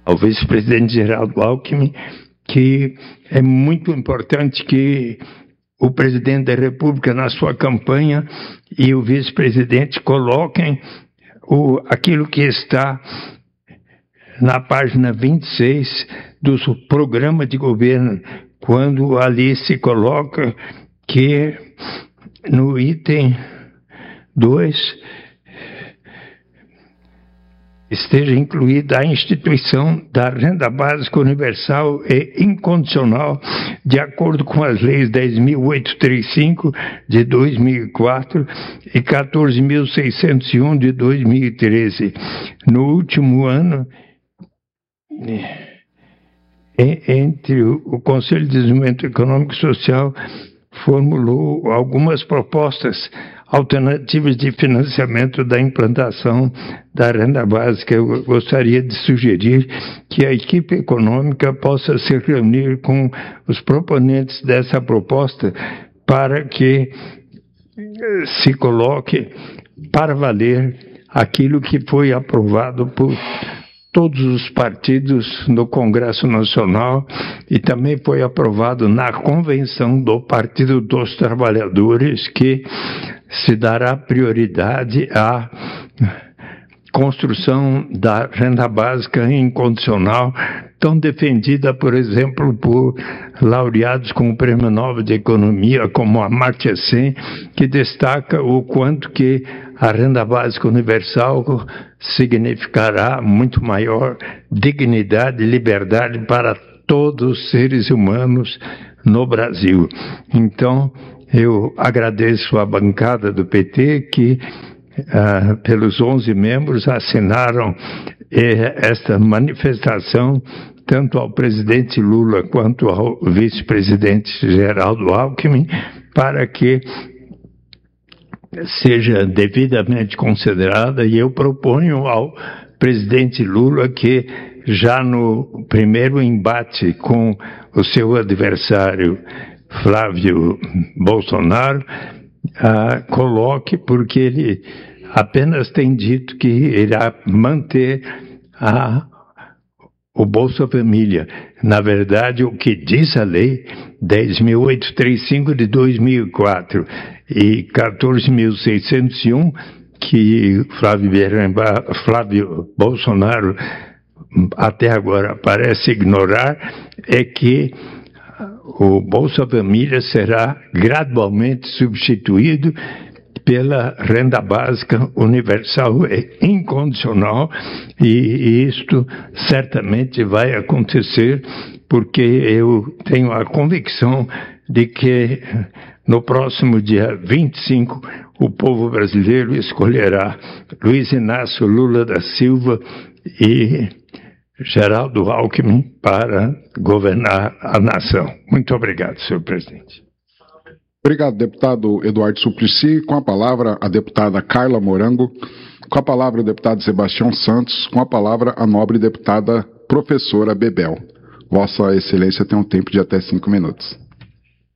ao vice-presidente Geraldo Alckmin, que é muito importante que o presidente da República, na sua campanha, e o vice-presidente coloquem aquilo que está na página 26 do programa de governo, quando ali se coloca que no item 2 esteja incluída a instituição da renda básica universal e incondicional, de acordo com as leis 10.835 de 2004 e 14.601 de 2013. No último ano, entre o Conselho de Desenvolvimento Econômico e Social formulou algumas propostas alternativas de financiamento da implantação da renda básica. Eu gostaria de sugerir que a equipe econômica possa se reunir com os proponentes dessa proposta para que se coloque para valer aquilo que foi aprovado por todos os partidos no Congresso Nacional e também foi aprovado na Convenção do Partido dos Trabalhadores, que se dará prioridade à construção da renda básica incondicional, tão defendida, por exemplo, por laureados com o Prêmio Nobel de Economia, como Amartya Sen, que destaca o quanto que a renda básica universal significará muito maior dignidade e liberdade para todos os seres humanos no Brasil. Então, eu agradeço à bancada do PT que, pelos 11 membros, assinaram esta manifestação, tanto ao presidente Lula quanto ao vice-presidente Geraldo Alckmin, para que seja devidamente considerada, e eu proponho ao presidente Lula que, já no primeiro embate com o seu adversário Flávio Bolsonaro, coloque, porque ele apenas tem dito que irá manter o Bolsa Família. Na verdade, o que diz a lei 10.835 de 2004 e 14.601, que Flávio Bolsonaro até agora parece ignorar, é que o Bolsa Família será gradualmente substituído pela renda básica universal e incondicional, e isto certamente vai acontecer, porque eu tenho a convicção de que no próximo dia 25 o povo brasileiro escolherá Luiz Inácio Lula da Silva e Geraldo Alckmin para governar a nação. Muito obrigado, senhor presidente. Obrigado, deputado Eduardo Suplicy. Com a palavra, a deputada Carla Morango. Com a palavra, o deputado Sebastião Santos. Com a palavra, a nobre deputada professora Bebel. Vossa Excelência tem um tempo de até 5 minutos.